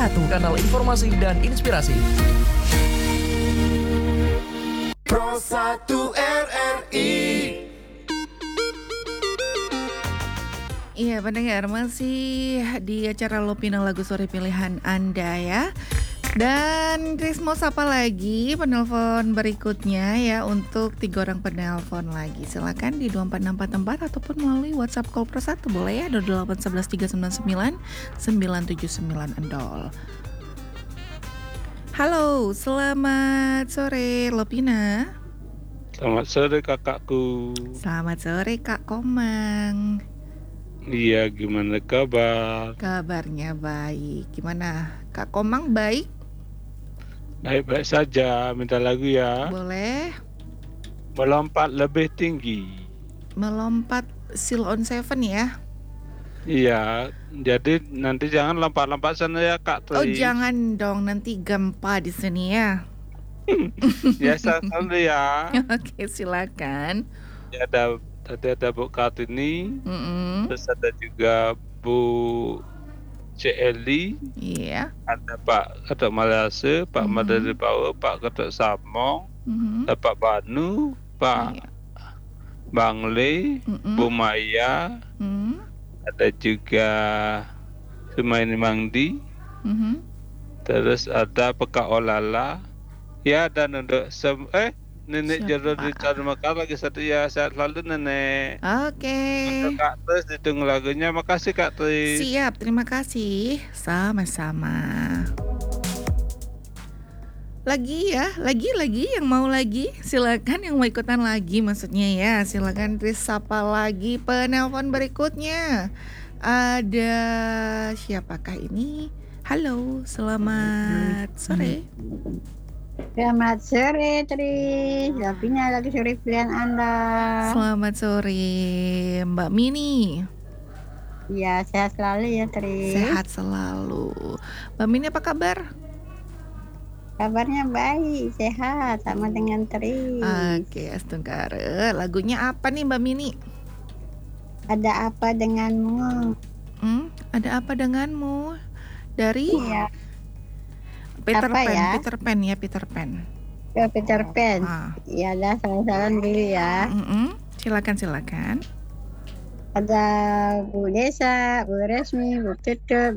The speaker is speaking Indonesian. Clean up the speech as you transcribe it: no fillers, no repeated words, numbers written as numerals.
Pro1, kanal informasi dan inspirasi. Pro1 RRI. Iya pendengar, masih di acara Lopina Lagu Sore Pilihan Anda ya. Dan Chris mau sapa lagi penelpon berikutnya ya, untuk 3 orang penelpon lagi. Silakan di 2464 ataupun melalui WhatsApp call Pro1 boleh ya, 2811 399 979 Halo, selamat sore Lopina. Selamat sore kakakku. Selamat sore Kak Komang. Iya, gimana kabar? Kabarnya baik. Gimana Kak Komang, baik? Baik-baik saja, minta lagu ya. Boleh. Melompat lebih tinggi. Melompat Seal on Seven ya. Iya, jadi nanti jangan lompat-lompat sana ya Kak Tri. Oh jangan dong, nanti gempa di sini ya. Biasa selalu ya. Oke, silakan. Ya, tadi ada Bu Kartini, terus ada juga Bu Celi, Iya. ada Pak Ketua Malaysia, Pak Madari Power, Pak Ketua Samong, ada Pak Banu, Pak Iya. Bangle, Bu Maya, ada juga Sumaini Mangdi, terus ada Peka Olala, ya, dan untuk Nenek Jodoh di Mekar lagi satu ya, sehat selalu Nenek. Oke. Untuk Kak Tris ditunggu lagunya, makasih Kak Tris. Siap, terima kasih. Sama-sama. Lagi ya, lagi yang mau lagi, silakan yang mau ikutan lagi maksudnya ya, silakan Tris sapa lagi penelpon berikutnya. Ada siapakah ini? Halo, selamat sore. Selamat sore Tri, Lopina lagi sore pilihan Anda. Selamat sore Mbak Mini. Ya, sehat selalu ya Tri. Sehat selalu. Mbak Mini apa kabar? Kabarnya baik, sehat sama dengan Tri. Oke, astungkare. Lagunya apa nih Mbak Mini? Ada apa denganmu? Ada apa denganmu? Dari Apa ya? Peter Pan ya, Peter Pan. Ke Peter Pan. Ya dah, salam-salam dulu ya. Silakan. Ada Bu Desa, Bu Resmi, Bu Tutut,